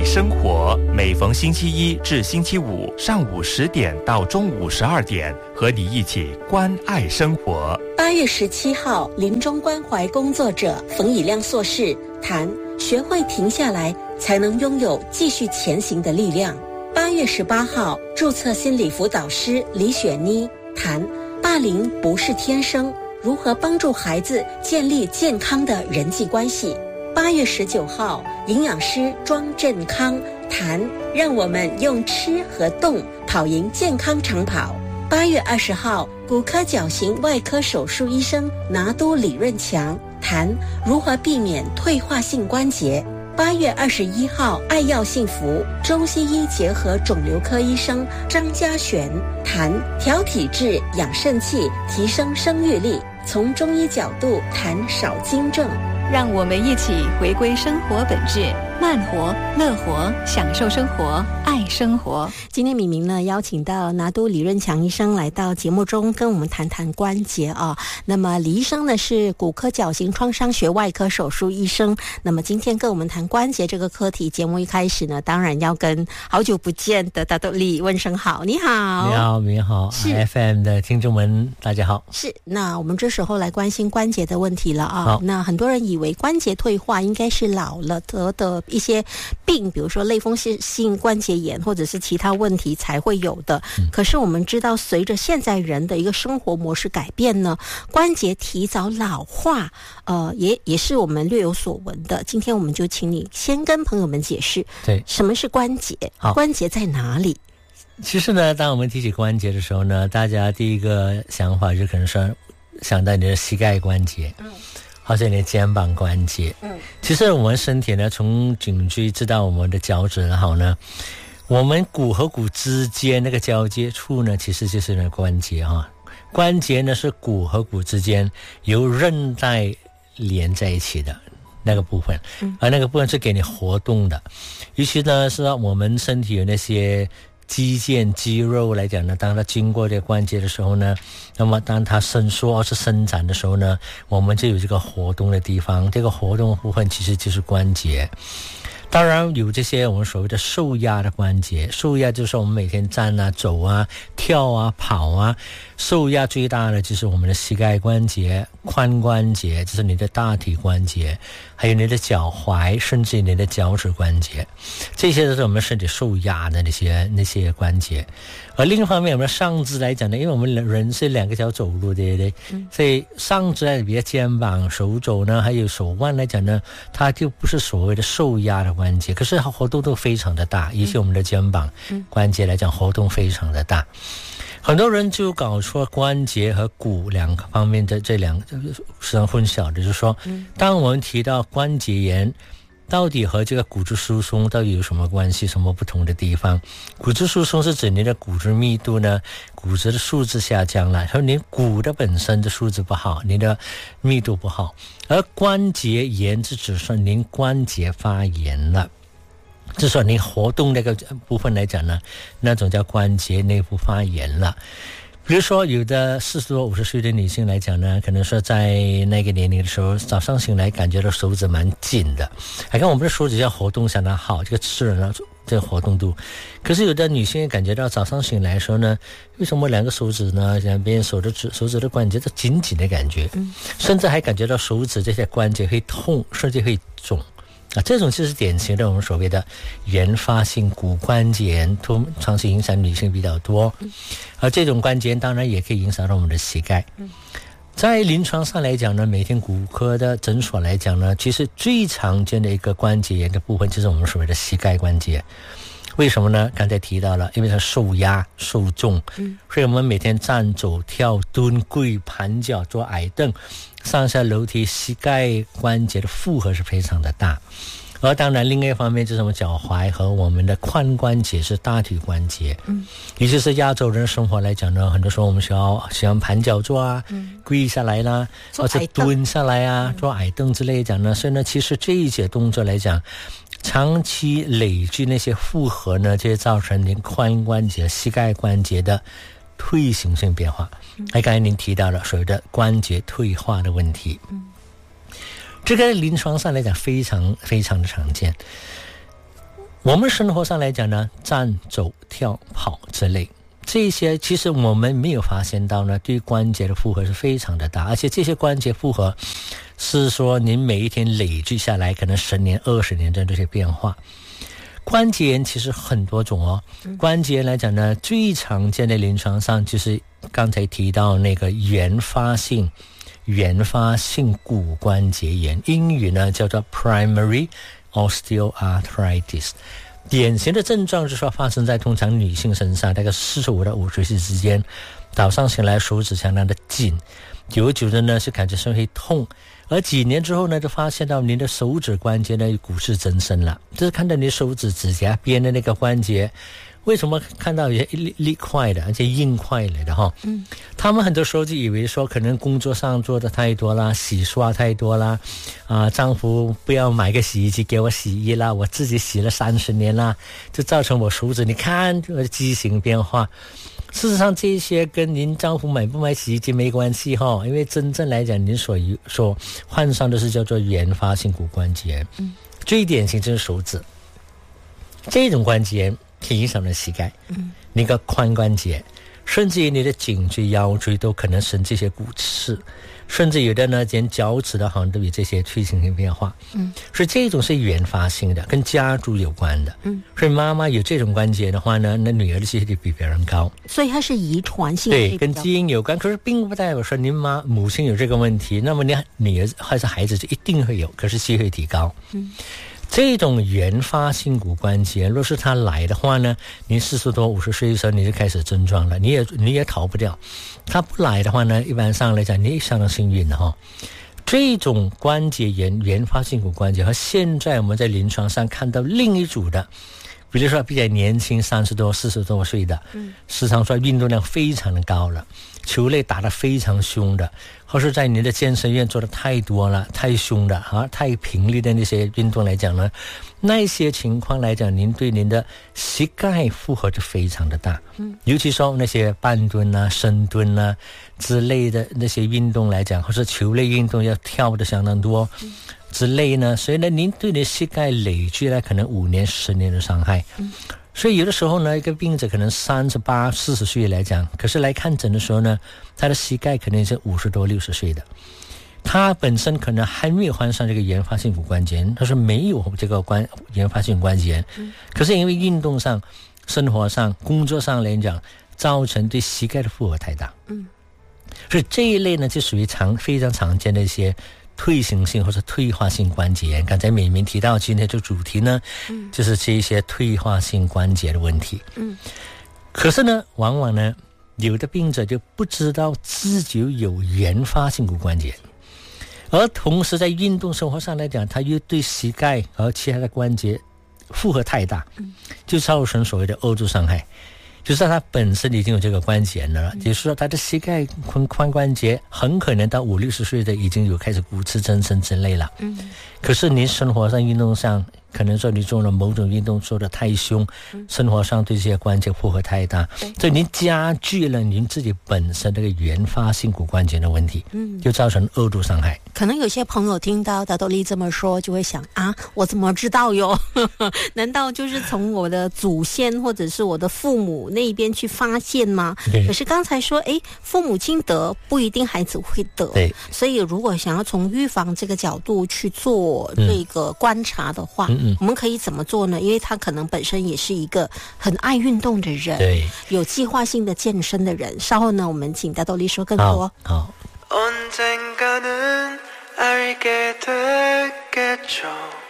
生活，每逢星期一至星期五上午10点到中午12点，和你一起关爱生活。 8月17号，临终关怀工作者冯以亮硕士谈学会停下来，才能拥有继续前行的力量。8月18号，注册心理辅导师李雪妮谈霸凌不是天生，如何帮助孩子建立健康的人际关系。8月19号，营养师庄振康谈让我们用吃和动跑赢健康长跑。8月20号，骨科矫形外科手术医生拿督李润强谈如何避免退化性关节。8月21号，爱药幸福中西医结合肿瘤科医生张家璇谈调体质、养肾气、提升生育力，从中医角度谈少精症。 让我们一起回归生活本质，慢活、乐活，享受生活，爱生活。 今天敏明呢邀请到拿督李润强医生来到节目中跟我们谈谈关节啊。那么李医生呢是骨科矫形创伤学外科手术医生，那么今天跟我们谈关节这个课题，节目一开始呢当然要跟好久不见的拿督李问声好。你好。 你好，你好 FM 的听众们大家好。 是，那我们这时候来关心关节的问题了啊。那很多人以为关节退化应该是老了得的一些病，比如说类风湿性关节炎或者是其他问题才会有的。可是我们知道随着现在人的一个生活模式改变呢，关节提早老化也是我们略有所闻的。今天我们就请你先跟朋友们解释对什么是关节，关节在哪里。 其实呢，当我们提起关节的时候呢，大家第一个想法就可能说想到你的膝盖关节，或者你的肩膀关节。其实我们身体呢，从颈椎直到我们的脚趾，然后呢，我们骨和骨之间那个交接处呢，其实就是那个关节啊。关节呢是骨和骨之间由韧带连在一起的那个部分，而那个部分是给你活动的。尤其呢是我们身体有那些肌腱肌肉来讲呢，当它经过这个关节的时候呢，那么当它伸缩或是伸展的时候呢，我们就有这个活动的地方，这个活动的部分其实就是关节。当然有这些我们所谓的受压的关节，受压就是我们每天站啊、走啊、跳啊、跑啊，受压最大的就是我们的膝盖关节、髋关节，就是你的大腿关节，还有你的脚踝，甚至你的脚趾关节，这些都是我们身体受压的那些关节。而另一方面，我们上肢来讲呢，因为我们人是2个脚走路，对不对？所以上肢来比如肩膀、手肘呢，还有手腕来讲呢，它就不是所谓的受压的关节，可是它活动都非常的大，尤其我们的肩膀关节来讲，活动非常的大。很多人就搞错关节和骨两个方面的这两个实际上混淆的，就是说，当我们提到关节炎，到底和这个骨质疏松到底有什么关系，什么不同的地方？骨质疏松是指你的骨质密度呢，骨质的数值下降了，和你骨的本身的数值不好，你的密度不好。而关节炎是指说您关节发炎了，就是说你活动那个部分来讲呢，那种叫关节内部发炎了。比如说有的40多50岁的女性来讲呢，可能说在那个年龄的时候，早上醒来感觉到手指蛮紧的，还看我们的手指要活动相当好，这个刺呢这个活动度。可是有的女性感觉到早上醒来的时候呢，为什么2个手指呢，两边手指的关节都紧紧的感觉，甚至还感觉到手指这些关节会痛，甚至会肿。这种就是典型的我们所谓的原发性骨关节炎，通常是影响女性比较多。而这种关节炎当然也可以影响到我们的膝盖。在临床上来讲呢，每天骨科的诊所来讲呢，其实最常见的一个关节炎的部分就是我们所谓的膝盖关节。为什么呢？刚才提到了，因为它受压受重，所以我们每天站走跳蹲跪盘脚坐矮凳上下楼梯，膝盖关节的负荷是非常的大。而当然另外一方面就是我们脚踝和我们的髋关节是大腿关节。也就是亚洲人生活来讲呢，很多时候我们喜欢盘脚坐啊，跪下来啦，或者蹲下来啊，坐矮凳之类讲呢，所以呢其实这一些动作来讲，长期累积那些负荷呢，就会造成您髋关节、膝盖关节的退行性变化。刚才您提到了所谓的关节退化的问题，这个临床上来讲非常非常的常见。 我们生活上来讲呢，站走跳跑之类，这些其实我们没有发现到呢，对关节的负荷是非常的大，而且这些关节负荷是说您每一天累积下来可能10年20年的这些变化。关节炎其实很多种哦，关节炎来讲呢，最常见的临床上就是刚才提到那个原发性骨关节炎，英语呢叫做 primary osteoarthritis。典型的症状是说发生在通常女性身上，大概45到50岁之间，早上醒来手指相当的紧，久久的呢是感觉身会痛，而几年之后呢就发现到您的手指关节呢骨质增生了，就是看到你手指指甲边的那个关节为什么看到有些粒块的，而且硬块来的哈？他们很多时候就以为说，可能工作上做的太多啦，洗刷太多啦，丈夫不要买个洗衣机给我洗衣啦，我自己洗了30年啦，就造成我手指你看畸形变化。事实上，这些跟您丈夫买不买洗衣机没关系哈，因为真正来讲，您所患上的是叫做原发性骨关节炎，最典型就是手指这种关节炎。影响了膝盖，那个髋关节，甚至于你的颈椎、腰椎都可能生这些骨刺，甚至有的呢，连脚趾的好像都有这些退行性变化。所以这种是原发性的，跟家族有关的。所以妈妈有这种关节的话呢，那女儿的机会就比别人高。 所以它是遗传性， 对，跟基因有关。可是并不代表说您母亲有这个问题，那么你女儿还是孩子就一定会有，可是机会提高。这种原发性骨关节，若是它来的话呢，您40多50岁的时候你就开始症状了，你也逃不掉。它不来的话呢，一般上来讲你也相当幸运的哈。这种关节炎原发性骨关节和现在我们在临床上看到另一组的，比如说比较年轻30多40多岁的，时常说运动量非常的高了，球类打得非常凶的，或是在您的健身院做的太多了太凶的太频率的那些运动来讲呢，那些情况来讲，您对您的膝盖负荷就非常的大。尤其说那些半蹲啊深蹲啊之类的那些运动来讲，或是球类运动要跳的相当多之类呢，所以呢您对你的膝盖累积了可能5年10年的伤害。所以有的时候呢，一个病者可能38、40岁来讲，可是来看诊的时候呢，他的膝盖可能是50多、60岁的，他本身可能还没有患上这个原发性骨关节炎，他说没有这个原发性关节炎，可是因为运动上、生活上、工作上来讲，造成对膝盖的负荷太大。所以这一类呢，就属于非常常见的一些退行性或者退化性关节炎。刚才美明提到今天这主题呢，就是这一些退化性关节的问题。可是呢，往往呢，有的病者就不知道自己有原发性骨关节，而同时在运动生活上来讲，他又对膝盖和其他的关节负荷太大，就造成所谓的二度伤害。就是他本身已经有这个关节炎了，也就是说他的膝盖髋关节很可能到50、60岁的已经有开始骨刺增生之类了。可是您生活上运动上可能说你做了某种运动做得太凶，生活上对这些关节负荷太大，所以您加剧了您自己本身这个原发性骨关节的问题，就造成二度伤害。 可能有些朋友听到大豆丽这么说，就会想我怎么知道哟？难道就是从我的祖先或者是我的父母那边去发现吗？可是刚才说，父母亲得不一定孩子会得，对，所以如果想要从预防这个角度去做这个观察的话，我们可以怎么做呢？因为他可能本身也是一个很爱运动的人，对，有计划性的健身的人。稍后呢，我们请大豆丽说更多。 언젠가는 알게 되겠죠.